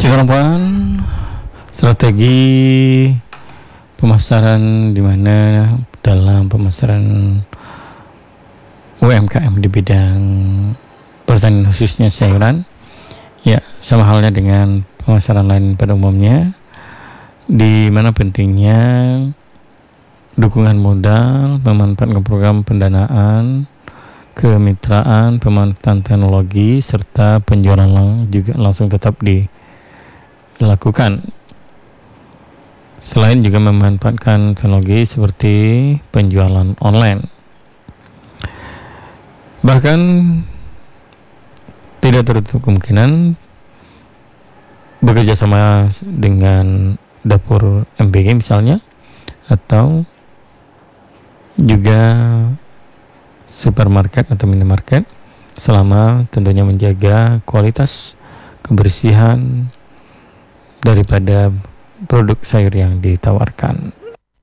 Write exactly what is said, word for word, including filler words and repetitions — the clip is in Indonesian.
Cekaropan strategi pemasaran di mana dalam pemasaran U M K M di bidang pertanian khususnya sayuran. Ya, sama halnya dengan pemasaran lain pada umumnya, di mana pentingnya dukungan modal, memanfaatkan program pendanaan, kemitraan, pemanfaatan teknologi, serta penjualan lang- juga langsung tetap dilakukan. Selain juga memanfaatkan teknologi seperti penjualan online. Bahkan tidak tertutup kemungkinan bekerja sama dengan dapur M B G misalnya, atau juga supermarket atau minimarket, selama tentunya menjaga kualitas kebersihan daripada produk sayur yang ditawarkan.